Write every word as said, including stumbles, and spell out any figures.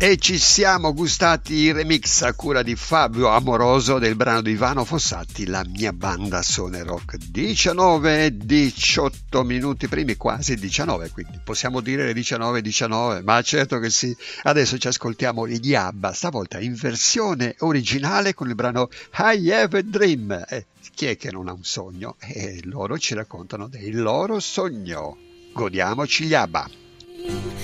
E ci siamo gustati il remix a cura di Fabio Amoroso del brano di Ivano Fossati, La mia banda suona rock. diciannove diciotto minuti primi, quasi diciannove, quindi possiamo dire le diciannove diciannove, ma certo che sì. Adesso ci ascoltiamo gli ABBA, stavolta in versione originale con il brano I Have a Dream. Eh, chi è che non ha un sogno? E loro ci raccontano del loro sogno. Godiamoci gli ABBA.